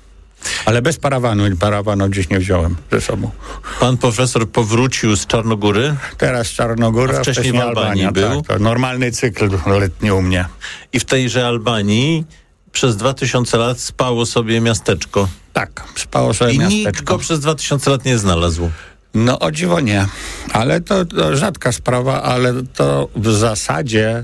Ale bez parawanu. I parawanu gdzieś nie wziąłem ze sobą. Pan profesor powrócił z Czarnogóry? Teraz z Czarnogóry, a wcześniej, a wcześniej w Albanii Albania, był. Tak, normalny cykl letni u mnie. I w tejże Albanii przez dwa tysiące lat spało sobie miasteczko. Tak, spało sobie I miasteczko. I nikt go przez dwa tysiące lat nie znalazł. No o dziwo nie. Ale to, to rzadka sprawa, ale to w zasadzie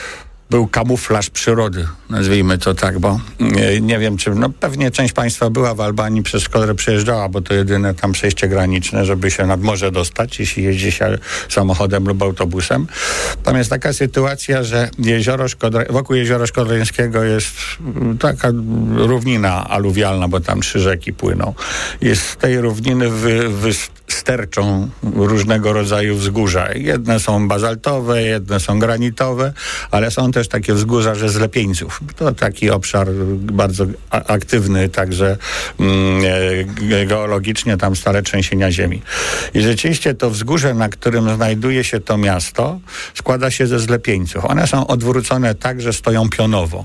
był kamuflaż przyrody, nazwijmy to tak, bo nie, nie wiem, czy, no pewnie część państwa była w Albanii, przez szkodę przejeżdżała, bo to jedyne tam przejście graniczne, żeby się nad morze dostać, jeśli jeździ się samochodem lub autobusem. Tam jest taka sytuacja, że jezioro Szkodra, wokół jeziora Szkodreńskiego jest taka równina aluwialna, bo tam trzy rzeki płyną. Jest z tej równiny wy, wysterczą różnego rodzaju wzgórza. Jedne są bazaltowe, jedne są granitowe, ale są też takie wzgórza, że z Lepieńców. To taki obszar bardzo a- aktywny, także mm, e, geologicznie tam stale trzęsienia ziemi. I rzeczywiście to wzgórze, na którym znajduje się to miasto, składa się ze zlepieńców. One są odwrócone tak, że stoją pionowo.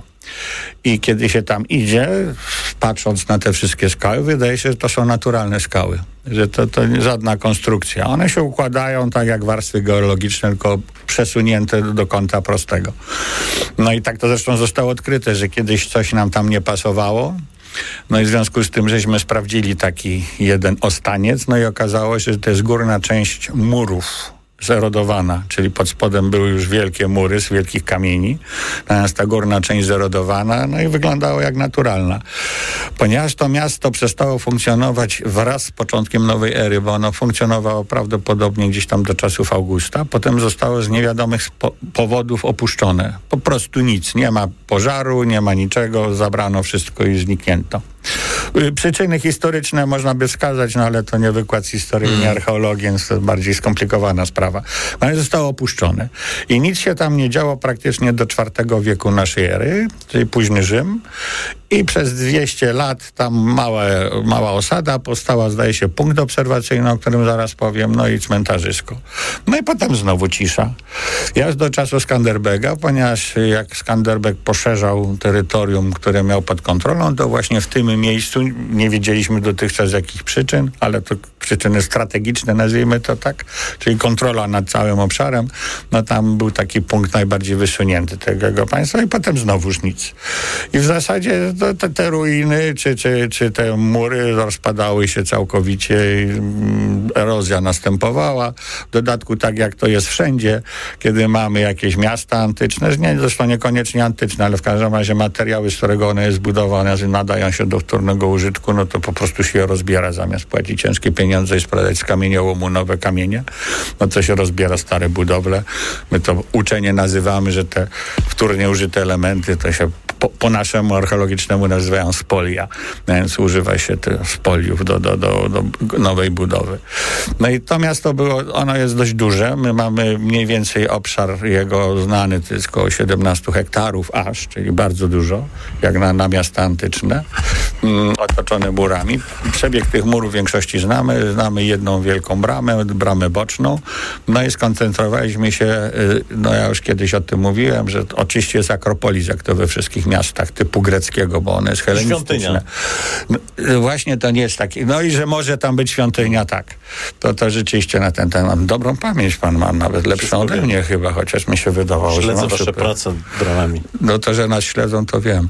I kiedy się tam idzie, patrząc na te wszystkie skały, wydaje się, że to są naturalne skały. Że to, to nie żadna konstrukcja. One się układają tak jak warstwy geologiczne, tylko przesunięte do kąta prostego. No i tak to zresztą zostało odkryte, że kiedyś coś nam tam nie pasowało. No i w związku z tym, żeśmy sprawdzili taki jeden ostaniec, no i okazało się, że to jest górna część murów zerodowana, czyli pod spodem były już wielkie mury z wielkich kamieni, natomiast ta górna część zerodowana, no i wyglądało jak naturalna. Ponieważ to miasto przestało funkcjonować wraz z początkiem nowej ery, bo ono funkcjonowało prawdopodobnie gdzieś tam do czasów Augusta, potem zostało z niewiadomych spo- powodów opuszczone. Po prostu nic, nie ma pożaru, nie ma niczego, zabrano wszystko i zniknięto. Przyczyny historyczne można by wskazać, no ale to nie wykład z historii, nie archeologii, więc to bardziej skomplikowana sprawa. Ale zostało opuszczone. I nic się tam nie działo praktycznie do czwartego wieku naszej ery, czyli późny Rzym. I przez dwieście lat tam małe, mała osada powstała, zdaje się, punkt obserwacyjny, o którym zaraz powiem, no i cmentarzysko. No i potem znowu cisza. Aż do czasu Skanderbega, ponieważ jak Skanderbeg poszerzał terytorium, które miał pod kontrolą, to właśnie w tym miejscu, nie wiedzieliśmy dotychczas jakich przyczyn, ale to przyczyny strategiczne, nazwijmy to tak, czyli kontrola nad całym obszarem, no tam był taki punkt najbardziej wysunięty tego państwa i potem znowuż nic. I w zasadzie to, te, te ruiny, czy, czy, czy te mury rozpadały się całkowicie, erozja następowała. W dodatku, tak jak to jest wszędzie, kiedy mamy jakieś miasta antyczne, nie, zresztą niekoniecznie antyczne, ale w każdym razie materiały, z którego one jest zbudowane, nadają się do wtórnego użytku, no to po prostu się je rozbiera, zamiast płacić ciężkie pieniądze i sprzedać z kamieniołomu nowe kamienie, no to się rozbiera stare budowle. My to uczenie nazywamy, że te wtórnie użyte elementy to się po, po naszemu archeologicznemu nazywają spolia, więc używa się tych spoliów do, do, do, do nowej budowy. No i to miasto było, ono jest dość duże. My mamy mniej więcej obszar jego znany, to jest około siedemnaście hektarów aż, czyli bardzo dużo, jak na, na miasta antyczne, mm, otoczone murami. Przebieg tych murów w większości znamy. Znamy jedną wielką bramę, bramę boczną. No i skoncentrowaliśmy się, no ja już kiedyś o tym mówiłem, że oczywiście jest Akropolis, jak to we wszystkich miastach typu greckiego, bo ono jest helenistyczne. No, właśnie to nie jest taki. No i że może tam być świątynia, tak. To, to rzeczywiście na ten temat. Dobrą pamięć pan ma, nawet lepszą ode mnie chyba, chociaż mi się wydawało, Śledzę że mam wasze super. prace dramami. No to, że nas śledzą, to wiem.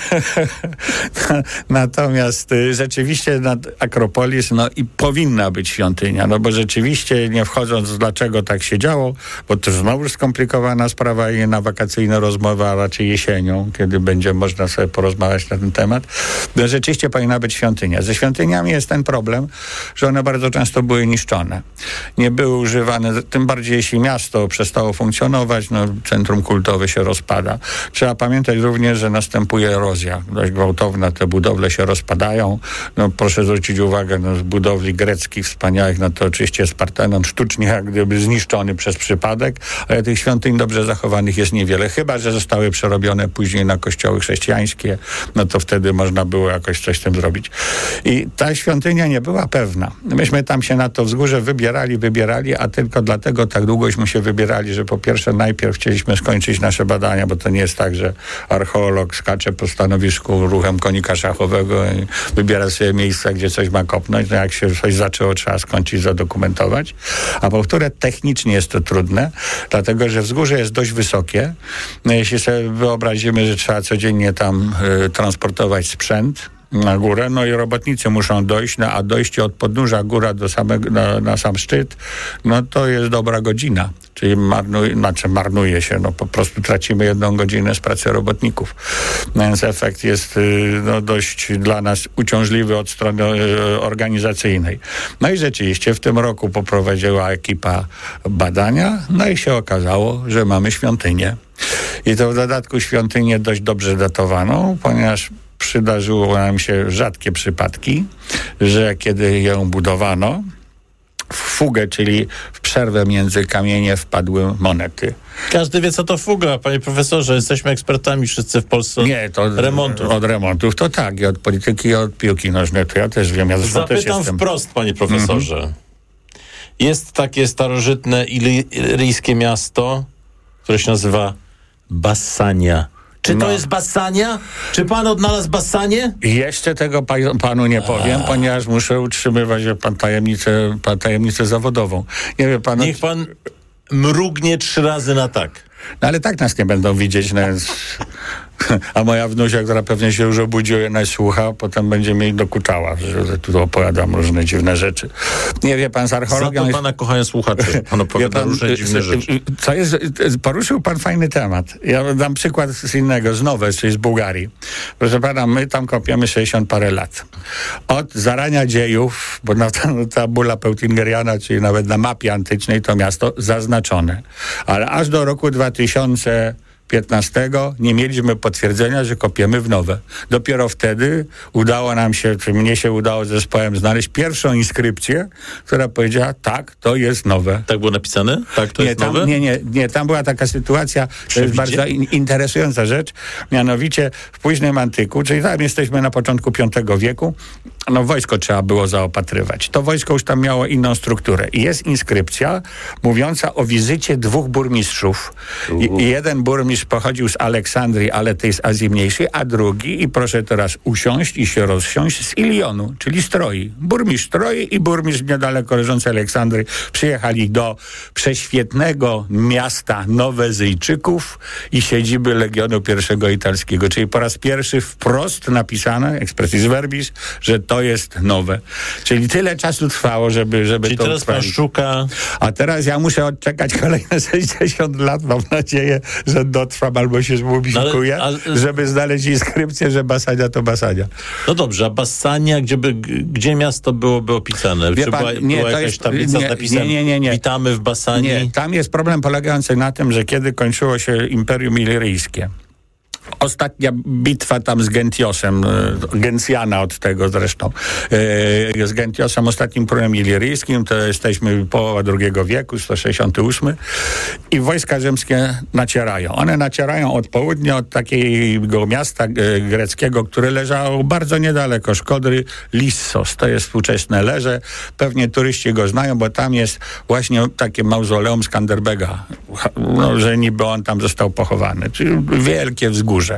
Natomiast y, rzeczywiście nad Akropolis, no i powinna być świątynia, no bo rzeczywiście, nie wchodząc dlaczego tak się działo, bo to znowu skomplikowana sprawa i na wakacyjne rozmowy, a raczej jesienią, kiedy będzie można sobie porozmawiać na ten temat, no rzeczywiście powinna być świątynia. Ze świątyniami jest ten problem, że one bardzo często były niszczone. Nie były używane, tym bardziej jeśli miasto przestało funkcjonować, no centrum kultowe się rozpada. Trzeba pamiętać również, że następuje erozja dość gwałtowna, te budowle się rozpadają. No proszę zwrócić uwagę, no, z budowli greckich wspaniałych, no to oczywiście jest Partenon sztucznie jak gdyby zniszczony przez przypadek, ale tych świątyń dobrze zachowanych jest niewiele, chyba że zostały przerobione później na kościoły chrześcijańskie, no to wtedy można było jakoś coś z tym zrobić. I ta świątynia nie była pewna. Myśmy tam się na to wzgórze wybierali, wybierali, a tylko dlatego tak długośmy się wybierali, że po pierwsze najpierw chcieliśmy skończyć nasze badania, bo to nie jest tak, że archeolog skacze po stanowisku ruchem konika szachowego i wybiera sobie miejsce, gdzie coś ma kopnąć. No jak się coś zaczęło, trzeba skończyć, zadokumentować. A po które technicznie jest to trudne, dlatego, że wzgórze jest dość wysokie. No jeśli sobie wyobrazimy, że trzeba codziennie tam y, transportować sprzęt na górę, no i robotnicy muszą dojść, no, a dojście od podnóża góra do samego, na, na sam szczyt, no to jest dobra godzina. Czyli marnuje, znaczy marnuje się, no po prostu tracimy jedną godzinę z pracy robotników. No więc efekt jest no, dość dla nas uciążliwy od strony organizacyjnej. No i rzeczywiście w tym roku poprowadziła ekipa badania, no i się okazało, że mamy świątynię. I to w dodatku świątynię dość dobrze datowaną, ponieważ przydarzyło nam się rzadkie przypadki, że kiedy ją budowano, w fugę, czyli w przerwę między kamienie wpadły monety. Każdy wie, co to fuga, panie profesorze. Jesteśmy ekspertami wszyscy w Polsce od Nie, to remontów. Od remontów to tak, i od polityki, i od piłki nożnej, to ja też wiem. Ja Zapytam też jestem... wprost, panie profesorze. Mhm. Jest takie starożytne ilijskie miasto, które się nazywa Bassania. Czy to no. jest Bassania? Czy pan odnalazł Bassanię? Jeszcze tego pa- panu nie powiem, A. ponieważ muszę utrzymywać pan tajemnicę, pan tajemnicę zawodową. Nie wie pan... Niech pan mrugnie trzy razy na tak. No ale tak nas nie będą widzieć. No, a moja wnusia, która pewnie się już obudziła, nas słucha, potem będzie mi dokuczała, że tu opowiadam różne dziwne rzeczy. Nie wie pan, z archeologią... Za to pana kochają słuchacze, że pan opowiada pan, różne dziwne z, rzeczy. Co jest, poruszył pan fajny temat. Ja dam przykład z innego, z Nowe, czyli z Bułgarii. Proszę pana, my tam kopiemy sześćdziesiąt parę lat. Od zarania dziejów, bo na tabula peutingeriana, czyli nawet na mapie antycznej to miasto zaznaczone. Ale aż do roku dwa tysiące piętnastego nie mieliśmy potwierdzenia, że kopiemy w nowe. Dopiero wtedy udało nam się, czy mnie się udało z zespołem znaleźć pierwszą inskrypcję, która powiedziała, tak, to jest nowe. Tak było napisane? Tak, to nie, jest tam, nowe? Nie, nie, nie, tam była taka sytuacja, to Przewidzie? jest bardzo in, interesująca rzecz, mianowicie w późnym antyku, czyli tam jesteśmy na początku piątego wieku, no wojsko trzeba było zaopatrywać. To wojsko już tam miało inną strukturę. I jest inskrypcja mówiąca o wizycie dwóch burmistrzów. I, i jeden burmistrz pochodził z Aleksandrii, ale tej z Azji Mniejszej, a drugi, i proszę teraz usiąść i się rozsiąść, z Ilionu, czyli z Troi. Burmistrz Troi i burmistrz niedaleko leżącej Aleksandrii przyjechali do prześwietnego miasta Nowezyjczyków i siedziby Legionu Pierwszego Italskiego. Czyli po raz pierwszy wprost napisane, expressis verbis, że to jest nowe. Czyli tyle czasu trwało, żeby, żeby Czyli to teraz pan uchwalić. szuka... A teraz ja muszę odczekać kolejne sześćdziesiąt lat. Mam nadzieję, że dotrwam albo się zmobilikuję, No ale- ale- żeby znaleźć inskrypcję, że Basania to Basania. No dobrze, a Bassania, gdzie, by, gdzie miasto byłoby opisane? Wie Czy pan, była, nie, była to jakaś jest- tablica nie, z napisem nie, nie, nie. witamy w Bassanii? Nie, tam jest problem polegający na tym, że kiedy kończyło się Imperium Iliryjskie, ostatnia bitwa tam z Gentiosem, e, Gencjana od tego zresztą, e, z Gentiosem, ostatnim królem iliryjskim, to jesteśmy połowa drugiego wieku, sto sześćdziesiąty ósmy, i wojska rzymskie nacierają. One nacierają od południa, od takiego miasta e, greckiego, które leżało bardzo niedaleko Szkodry, Lissos. To jest współczesne Leże. Pewnie turyści go znają, bo tam jest właśnie takie mauzoleum Skanderbega, no, że niby on tam został pochowany. Czyli wielkie wzgórze.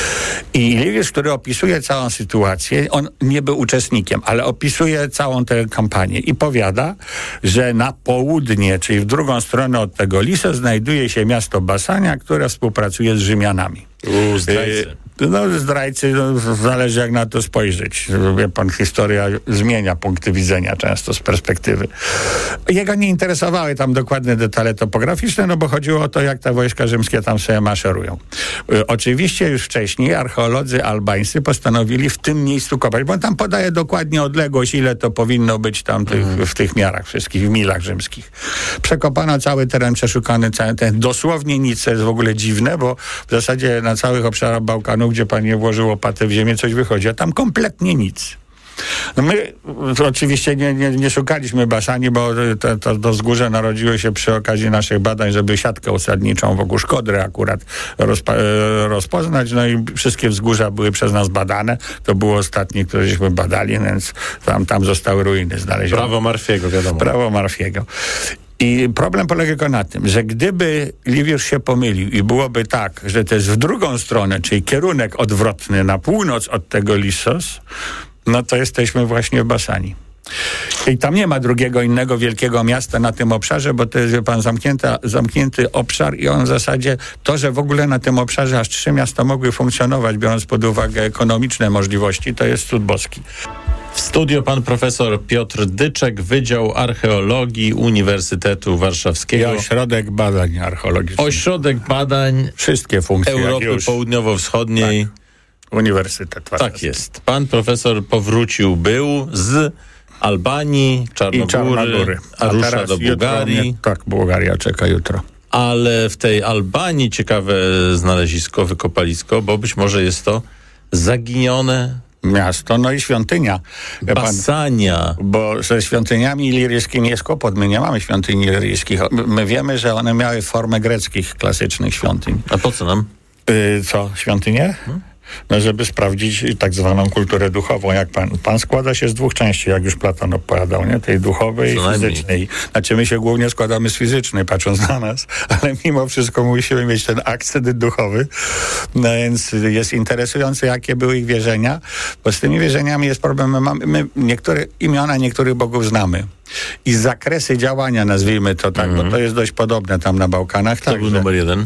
I Liviusz, który opisuje całą sytuację, on nie był uczestnikiem, ale opisuje całą tę kampanię i powiada, że na południe, czyli w drugą stronę od tego Lissos, znajduje się miasto Bassania, które współpracuje z Rzymianami. U, zdrajcy. No, zdrajcy, no, zależy jak na to spojrzeć. Wie pan, historia zmienia punkty widzenia często z perspektywy. Jego nie interesowały tam dokładne detale topograficzne, no bo chodziło o to, jak te wojska rzymskie tam sobie maszerują. Y, oczywiście już wcześniej archeolodzy albańscy postanowili w tym miejscu kopać, bo on tam podaje dokładnie odległość, ile to powinno być tam tych, mm. w tych miarach wszystkich, w milach rzymskich. Przekopano cały teren, przeszukany cały ten, dosłownie nic, co jest w ogóle dziwne, bo w zasadzie na całych obszarach Bałkanów, gdzie pan nie włożył łopatę w ziemię, coś wychodzi, a tam kompletnie nic. No my oczywiście nie, nie, nie szukaliśmy Bassanii, bo to, to, to wzgórze narodziło się przy okazji naszych badań, żeby siatkę osadniczą wokół Szkodry akurat rozpa- rozpoznać, no i wszystkie wzgórza były przez nas badane. To było ostatnie, które żeśmy badali, więc tam, tam zostały ruiny znalezione. Prawo Marfiego, wiadomo. Prawo Marfiego. I problem polega tylko na tym, że gdyby Liviusz się pomylił i byłoby tak, że to jest w drugą stronę, czyli kierunek odwrotny na północ od tego Lissos, no to jesteśmy właśnie w Bassanii. I tam nie ma drugiego innego wielkiego miasta na tym obszarze, bo to jest, wie pan, zamknięta, zamknięty obszar i on w zasadzie, to, że w ogóle na tym obszarze aż trzy miasta mogły funkcjonować, biorąc pod uwagę ekonomiczne możliwości, to jest cud boski. W studio pan profesor Piotr Dyczek, Wydział Archeologii Uniwersytetu Warszawskiego. I Ośrodek Badań Archeologicznych. Ośrodek Badań Wszystkie funkcje. Europy już. Południowo-Wschodniej. Tak. Uniwersytet Warszawski. Tak jest. Pan profesor powrócił, był z Albanii, Czarnogóry, I Czarnogóry. a rusza teraz do jutro Bułgarii. mnie, tak, Bułgaria czeka jutro. Ale w tej Albanii ciekawe znalezisko, wykopalisko, bo być może jest to zaginione Miasto, no i świątynia. Wie pan, Bassania. bo ze świątyniami iliryjskimi jest kłopot. My nie mamy świątyń iliryjskich. My wiemy, że one miały formę greckich, klasycznych świątyń. A po co nam? Yy, co, świątynie? Hmm? No, żeby sprawdzić tak zwaną kulturę duchową. Jak pan, pan składa się z dwóch części, jak już Platon opowiadał, nie? Tej duchowej i fizycznej. Znaczy my się głównie składamy z fizycznej, patrząc na nas, ale mimo wszystko musimy mieć ten akcent duchowy. No więc jest interesujące, jakie były ich wierzenia, bo z tymi wierzeniami jest problem. My, mamy, my niektóre imiona niektórych bogów znamy. I zakresy działania, nazwijmy to tak, mm-hmm. bo to jest dość podobne tam na Bałkanach. To był numer jeden.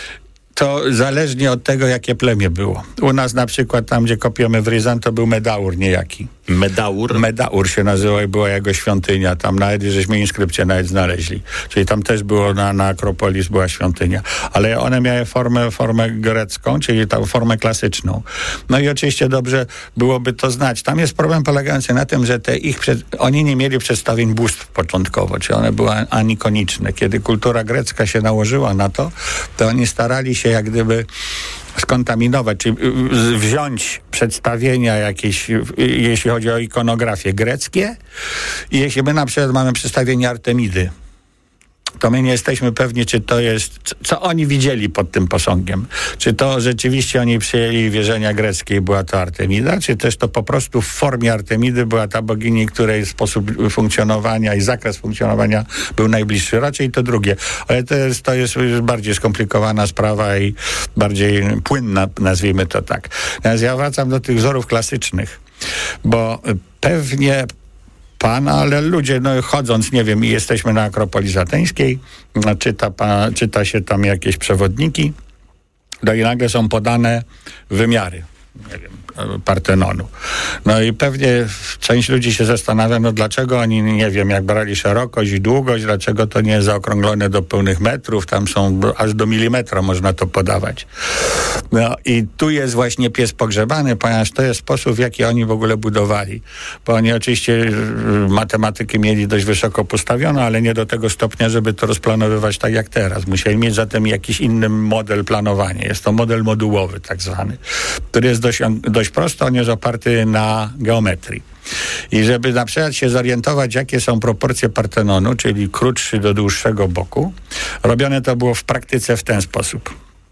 To zależnie od tego, jakie plemię było. U nas na przykład tam, gdzie kopiemy w Ryzan, to był Medaur niejaki. Medaur. Medaur się nazywał i była jego świątynia. Tam nawet, żeśmy inskrypcję nawet znaleźli. Czyli tam też było na, na Akropolis była świątynia. Ale one miały formę, formę grecką, czyli tą formę klasyczną. No i oczywiście dobrze byłoby to znać. Tam jest problem polegający na tym, że te ich przed, oni nie mieli przedstawień bóstw początkowo, czyli one były anikoniczne. Kiedy kultura grecka się nałożyła na to, to oni starali się jak gdyby skontaminować, czyli wziąć przedstawienia jakieś, jeśli chodzi o ikonografię greckie i jeśli my na przykład mamy przedstawienie Artemidy, to my nie jesteśmy pewni, czy to jest, co oni widzieli pod tym posągiem. Czy to rzeczywiście oni przyjęli wierzenia greckie i była to Artemida, czy też to po prostu w formie Artemidy była ta bogini, której sposób funkcjonowania i zakres funkcjonowania był najbliższy. Raczej to drugie. Ale to jest, to jest bardziej skomplikowana sprawa i bardziej płynna, nazwijmy to tak. Natomiast ja wracam do tych wzorów klasycznych, bo pewnie Pan, ale ludzie, no chodząc, nie wiem, i jesteśmy na Akropolii Ateńskiej, no, czyta, pan, czyta się tam jakieś przewodniki, no i nagle są podane wymiary, nie wiem, Partenonu. No i pewnie część ludzi się zastanawia, no dlaczego oni, nie wiem, jak brali szerokość i długość, dlaczego to nie jest zaokrąglone do pełnych metrów, tam są aż do milimetra można to podawać. No i tu jest właśnie pies pogrzebany, ponieważ to jest sposób, w jaki oni w ogóle budowali. Bo oni oczywiście matematyki mieli dość wysoko postawioną, ale nie do tego stopnia, żeby to rozplanowywać tak jak teraz. Musieli mieć zatem jakiś inny model planowania. Jest to model modułowy tak zwany, który jest dość, dość prosty, on jest oparty na geometrii. I żeby na przykład się zorientować, jakie są proporcje Partenonu, czyli krótszy do dłuższego boku, robione to było w praktyce w ten sposób.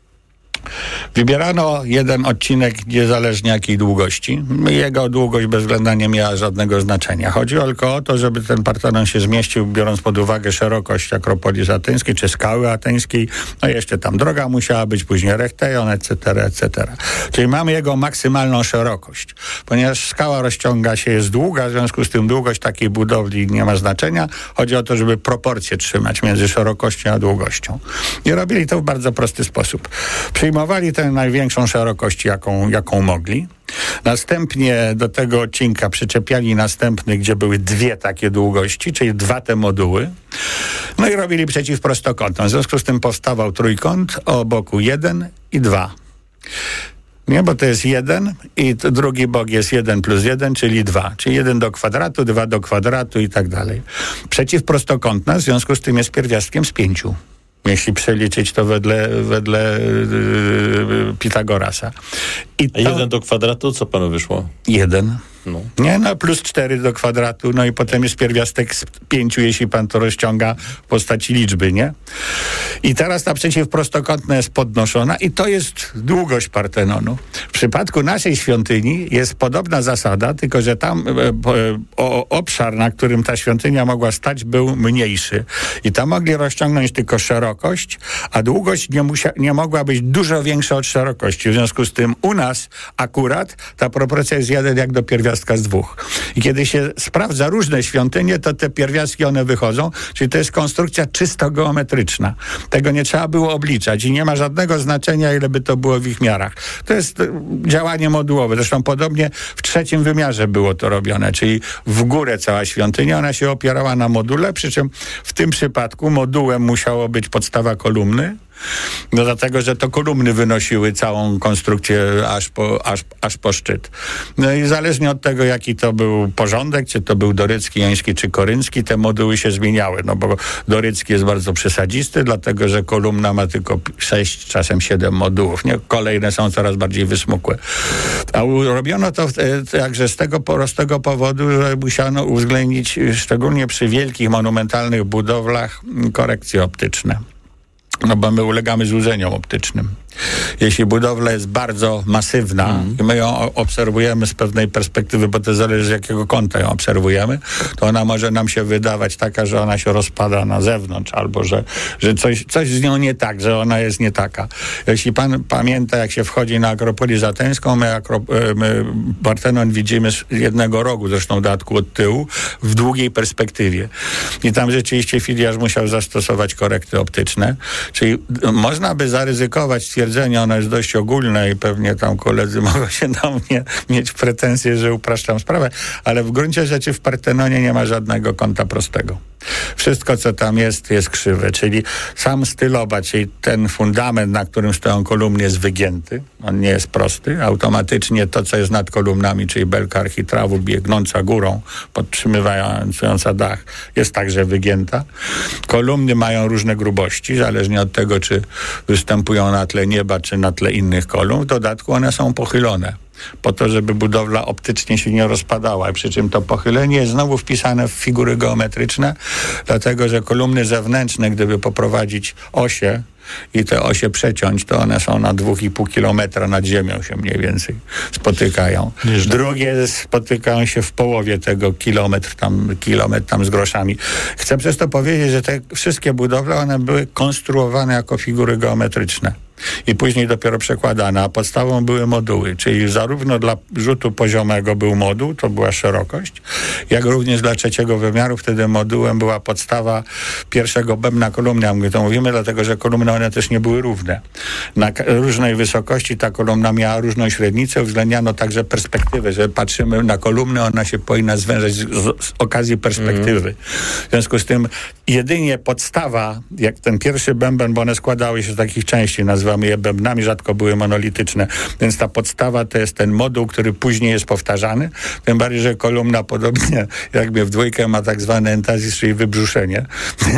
Wybierano jeden odcinek niezależnie jakiej długości. Jego długość bez względu nie miała żadnego znaczenia. Chodziło tylko o to, żeby ten Partenon się zmieścił, biorąc pod uwagę szerokość Akropolii Ateńskiej, czy skały ateńskiej. No jeszcze tam droga musiała być, później Rechteion, et cetera, et cetera. Czyli mamy jego maksymalną szerokość. Ponieważ skała rozciąga się, jest długa, w związku z tym długość takiej budowli nie ma znaczenia. Chodzi o to, żeby proporcje trzymać między szerokością a długością. I robili to w bardzo prosty sposób. Przyjmowali tę największą szerokość, jaką, jaką mogli. Następnie do tego odcinka przyczepiali następny, gdzie były dwie takie długości, czyli dwa te moduły. No i robili przeciwprostokątną. W związku z tym powstawał trójkąt o boku jeden i dwa. Nie, bo to jest jeden i drugi bok jest jeden plus jeden, czyli dwa. Czyli jeden do kwadratu, dwa do kwadratu i tak dalej. Przeciwprostokątna w związku z tym jest pierwiastkiem z pięciu. Jeśli przeliczyć to wedle, wedle yy, Pitagorasa. I A to jeden do kwadratu, co panu wyszło? Jeden. No. Nie, no plus cztery do kwadratu, no i potem jest pierwiastek z pięciu, jeśli pan to rozciąga w postaci liczby, nie? I teraz ta przeciwprostokątna jest podnoszona i to jest długość Partenonu. W przypadku naszej świątyni jest podobna zasada, tylko że tam e, o, obszar, na którym ta świątynia mogła stać, był mniejszy. I tam mogli rozciągnąć tylko szerokość, a długość nie, musia, nie mogła być dużo większa od szerokości. W związku z tym u nas akurat ta proporcja jest jeden jak do pierwiastka z dwóch. I kiedy się sprawdza różne świątynie, to te pierwiastki one wychodzą, czyli to jest konstrukcja czysto geometryczna. Tego nie trzeba było obliczać i nie ma żadnego znaczenia, ile by to było w ich miarach. To jest działanie modułowe. Zresztą podobnie w trzecim wymiarze było to robione, czyli w górę cała świątynia, ona się opierała na module, przy czym w tym przypadku modułem musiało być podstawa kolumny, no dlatego, że to kolumny wynosiły całą konstrukcję aż po, aż, aż po szczyt. No i zależnie od tego, jaki to był porządek, czy to był dorycki, joński, czy koryncki, te moduły się zmieniały, no bo dorycki jest bardzo przesadzisty, dlatego, że kolumna ma tylko sześć, czasem siedem modułów, nie? Kolejne są coraz bardziej wysmukłe. A robiono to także z tego prostego powodu, że musiano uwzględnić, szczególnie przy wielkich, monumentalnych budowlach, korekcje optyczne. No bo my ulegamy złudzeniom optycznym. Jeśli budowla jest bardzo masywna mm. i my ją obserwujemy z pewnej perspektywy, bo to zależy z jakiego kąta ją obserwujemy, to ona może nam się wydawać taka, że ona się rozpada na zewnątrz, albo że, że coś, coś z nią nie tak, że ona jest nie taka. Jeśli pan pamięta, jak się wchodzi na Akropolię Ateńską, my, Akro, my Partenon widzimy z jednego rogu, zresztą dodatku od tyłu, w długiej perspektywie. I tam rzeczywiście Fidiarz musiał zastosować korekty optyczne, czyli można by zaryzykować stwierdzenie, stwierdzenie, ono jest dość ogólne i pewnie tam koledzy mogą się na mnie mieć pretensje, że upraszczam sprawę, ale w gruncie rzeczy w Partenonie nie ma żadnego kąta prostego. Wszystko, co tam jest, jest krzywe, czyli sam styloba, czyli ten fundament, na którym stoją kolumny, jest wygięty, on nie jest prosty. Automatycznie to, co jest nad kolumnami, czyli belka architrawu biegnąca górą, podtrzymywająca dach, jest także wygięta. Kolumny mają różne grubości, zależnie od tego, czy występują na tle nieba, czy na tle innych kolumn. W dodatku one są pochylone, po to, żeby budowla optycznie się nie rozpadała. Przy czym to pochylenie jest znowu wpisane w figury geometryczne, dlatego że kolumny zewnętrzne, gdyby poprowadzić osie i te osie przeciąć, to one są na dwóch i pół kilometra nad ziemią się mniej więcej spotykają. Nieźle. Drugie spotykają się w połowie tego kilometr tam, kilometr tam z groszami. Chcę przez to powiedzieć, że te wszystkie budowle, one były konstruowane jako figury geometryczne i później dopiero przekładane, a podstawą były moduły, czyli zarówno dla rzutu poziomego był moduł, to była szerokość, jak również dla trzeciego wymiaru wtedy modułem była podstawa pierwszego bębna kolumny, a my to mówimy, dlatego że kolumny one też nie były równe. Na różnej wysokości ta kolumna miała różną średnicę, uwzględniano także perspektywę, że patrzymy na kolumnę, ona się powinna zwężać z, z okazji perspektywy. Mm. W związku z tym jedynie podstawa, jak ten pierwszy bęben, bo one składały się z takich części, nazywamy je bębnami, rzadko były monolityczne, więc ta podstawa to jest ten moduł, który później jest powtarzany, tym bardziej, że kolumna podobnie jakby w dwójkę ma tak zwany entazis, czyli wybrzuszenie.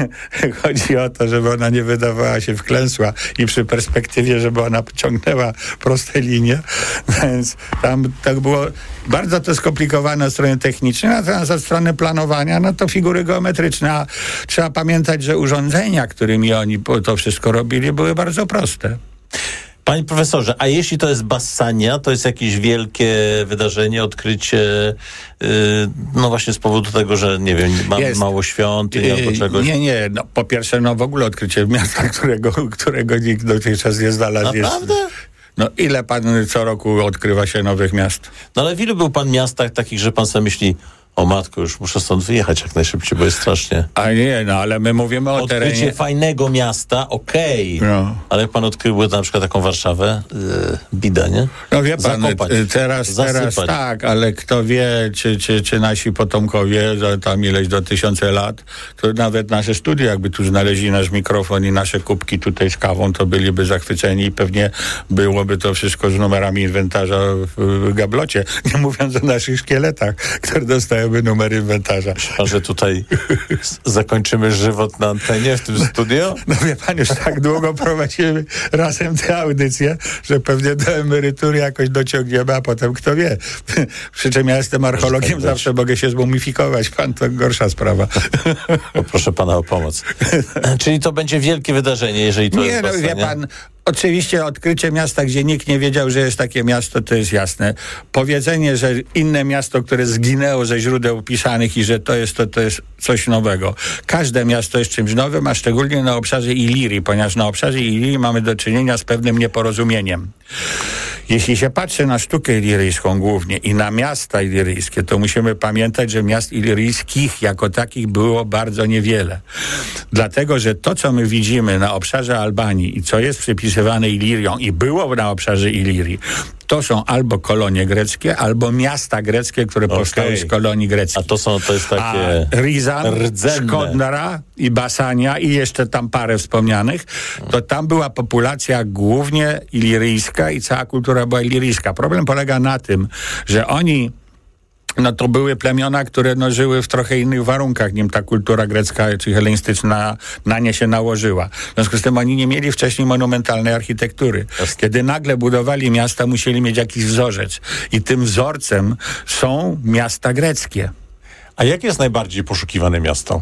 Chodzi o to, żeby ona nie wydawała się wklęsła i przy perspektywie, żeby ona ciągnęła proste linie, więc tam tak było bardzo to skomplikowane od strony technicznej, natomiast od strony planowania, no to figury geometryczne, a trzeba pamiętać, że urządzenia, którymi oni to wszystko robili, były bardzo proste. Panie profesorze, a jeśli to jest Bassania, to jest jakieś wielkie wydarzenie, odkrycie, yy, no właśnie z powodu tego, że nie wiem, ma jest. mało świątyń yy, albo czegoś? Nie, nie, no po pierwsze, no w ogóle odkrycie miasta, którego, którego nikt dotychczas nie znalazł. Naprawdę? Jest, no ile pan co roku odkrywa się nowych miast? No ale w ilu był pan miastach takich, że pan sobie myśli, o matko, już muszę stąd wyjechać jak najszybciej, bo jest strasznie. A nie, no ale my mówimy o Odkrycie terenie... Odkrycie fajnego miasta, okej. Okay. No. Ale jak pan odkrył na przykład taką Warszawę, yy, bida, nie? No wie pan, Zakopać, teraz, teraz tak, ale kto wie, czy, czy, czy nasi potomkowie, za tam ileś do tysiące lat, to nawet nasze studia, jakby tu znaleźli nasz mikrofon i nasze kubki tutaj z kawą, to byliby zachwyceni i pewnie byłoby to wszystko z numerami inwentarza w gablocie, nie mówiąc o naszych szkieletach, które dostają numer inwentarza. A że tutaj zakończymy żywot na antenie w tym studio? No wie pan, już tak długo prowadzimy razem tę audycję, że pewnie do emerytury jakoś dociągniemy, a potem kto wie. Przy czym ja jestem archeologiem, tak zawsze mogę się zmumifikować. Pan to gorsza sprawa. Poproszę pana o pomoc. Czyli to będzie wielkie wydarzenie, jeżeli to nie, jest no Bassania? wie pan, oczywiście odkrycie miasta, gdzie nikt nie wiedział, że jest takie miasto, to jest jasne. Powiedzenie, że inne miasto, które zginęło ze źródeł pisanych i że to jest to, to jest coś nowego. Każde miasto jest czymś nowym, a szczególnie na obszarze Ilirii, ponieważ na obszarze Ilirii mamy do czynienia z pewnym nieporozumieniem. Jeśli się patrzy na sztukę iliryjską głównie i na miasta iliryjskie, to musimy pamiętać, że miast iliryjskich jako takich było bardzo niewiele. Dlatego, że to, co my widzimy na obszarze Albanii i co jest przypisywane Ilirią i było na obszarze Ilirii, to są albo kolonie greckie, albo miasta greckie, które okay. powstały z kolonii greckich. A to są, to jest takie... A Rizan, Szkodra i Bassania i jeszcze tam parę wspomnianych, to tam była populacja głównie iliryjska i cała kultura była iliryjska. Problem polega na tym, że oni no to były plemiona, które no, żyły w trochę innych warunkach, nim ta kultura grecka czy hellenistyczna na nie się nałożyła. W związku z tym oni nie mieli wcześniej monumentalnej architektury. Kiedy nagle budowali miasta, musieli mieć jakiś wzorzec. I tym wzorcem są miasta greckie. A jakie jest najbardziej poszukiwane miasto?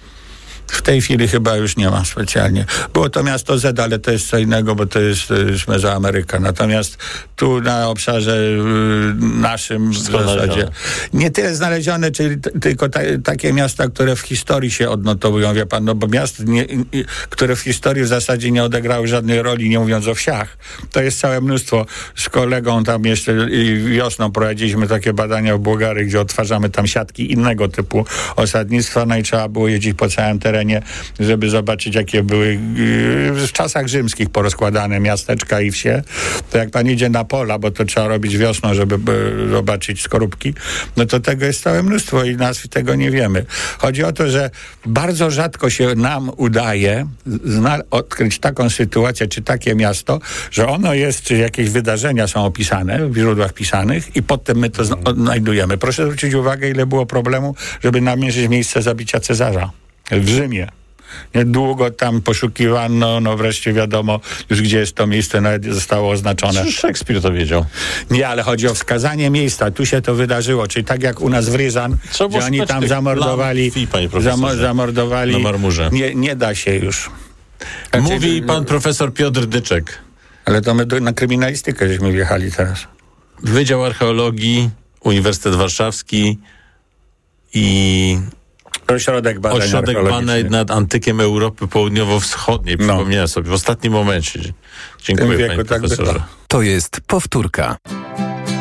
W tej chwili chyba już nie ma specjalnie. Było to miasto Z, ale to jest co innego, bo to jest już Mezoameryka. Natomiast tu na obszarze y, naszym w zasadzie nie tyle znalezione, czyli t- tylko ta, takie miasta, które w historii się odnotowują, wie pan, no bo miast, nie, y, które w historii w zasadzie nie odegrały żadnej roli, nie mówiąc o wsiach. To jest całe mnóstwo. Z kolegą tam jeszcze y, wiosną prowadziliśmy takie badania w Bułgarii, gdzie odtwarzamy tam siatki innego typu osadnictwa, no i trzeba było jeździć po całym terenie wrażenie, żeby zobaczyć, jakie były yy, w czasach rzymskich porozkładane miasteczka i wsie. To jak pan idzie na pola, bo to trzeba robić wiosną, żeby by, zobaczyć skorupki, no to tego jest całe mnóstwo i nazw tego nie wiemy. Chodzi o to, że bardzo rzadko się nam udaje zna- odkryć taką sytuację, czy takie miasto, że ono jest, czy jakieś wydarzenia są opisane w źródłach pisanych i potem my to zna- odnajdujemy. Proszę zwrócić uwagę, ile było problemu, żeby namierzyć miejsce zabicia Cezara w Rzymie. Niedługo tam poszukiwano, no wreszcie wiadomo już, gdzie jest to miejsce, nawet zostało oznaczone. Czy Szekspir to wiedział? Nie, ale chodzi o wskazanie miejsca. Tu się to wydarzyło, czyli tak jak u nas w Ryżan, Trzeba było gdzie oni szukać tam tych zamordowali, lamp, panie profesorze, zamo- zamordowali. na marmurze. Nie, nie da się już. Mówi pan profesor Piotr Dyczek. Ale to my do, na kryminalistykę żeśmy wjechali teraz. Wydział Archeologii, Uniwersytet Warszawski i Ośrodek badań Ośrodek Badań archeologicznych. nad Antykiem Europy Południowo-Wschodniej. No. Przypomniałem sobie w ostatnim momencie. Dziękuję, W tym panie wieku tak profesorze. bywa. To jest powtórka.